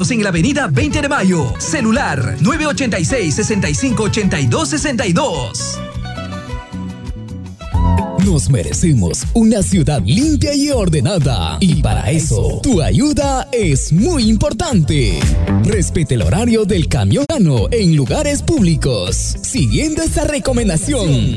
Estamos en la avenida 20 de Mayo. Celular 986-6582-62. Nos merecemos una ciudad limpia y ordenada. Y para eso, tu ayuda es muy importante. Respete el horario del camionero en lugares públicos, siguiendo esta recomendación.